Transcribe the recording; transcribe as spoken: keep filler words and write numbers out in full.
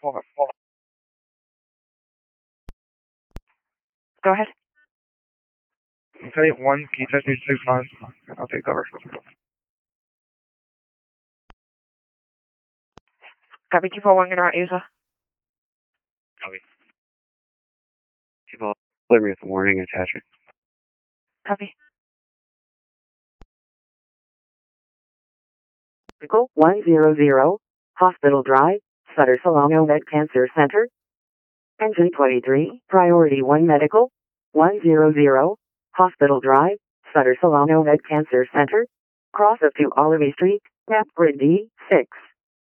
hold on, hold on. Go ahead. Okay, one, can you test me six nine? I'll take cover. Copy two four one, get out, user. Copy. People delivery with warning attachment. Copy. Vehicle one zero zero, Hospital Drive, Sutter Solano Med Cancer Center. Engine twenty-three, Priority one Medical, one zero zero, Hospital Drive, Sutter Solano Med Cancer Center. Cross of two Olivey Street, Map Grid D, six.